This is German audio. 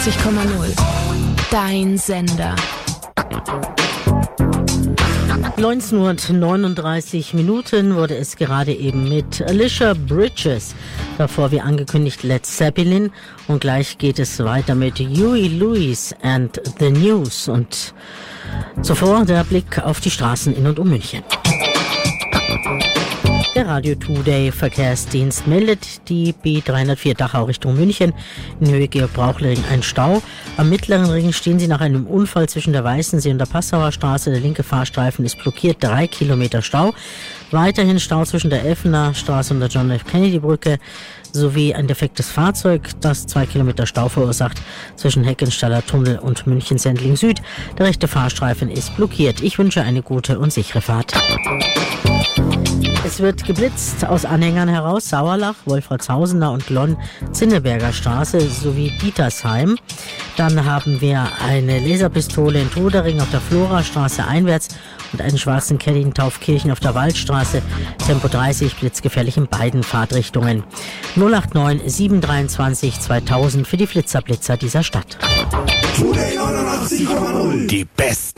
Dein Sender. 19:39 wurde es gerade eben mit Alicia Bridges. Davor wie angekündigt Led Zeppelin und gleich geht es weiter mit Huey Lewis and the News und zuvor der Blick auf die Straßen in und um München. Der Radio Today Verkehrsdienst meldet die B304 Dachau Richtung München. In Höhe Georg-Brauchler-Ring ein Stau. Am mittleren Ring stehen sie nach einem Unfall zwischen der Weißensee und der Passauer Straße. Der linke Fahrstreifen ist blockiert, 3 Kilometer Stau. Weiterhin Stau zwischen der Elfener Straße und der John F. Kennedy Brücke sowie ein defektes Fahrzeug, das 2 Kilometer Stau verursacht zwischen Heckenstaller Tunnel und München-Sendling Süd. Der rechte Fahrstreifen ist blockiert. Ich wünsche eine gute und sichere Fahrt. Es wird geblitzt aus Anhängern heraus, Sauerlach, Wolfratshausener und Glonn-Zinneberger Straße sowie Dietersheim. Dann haben wir eine Laserpistole in Trudering auf der Florastraße einwärts und einen schwarzen Caddy in Taufkirchen auf der Waldstraße. Tempo 30, blitzgefährlich in beiden Fahrtrichtungen. 089 723 2000 für die Flitzerblitzer dieser Stadt. Die besten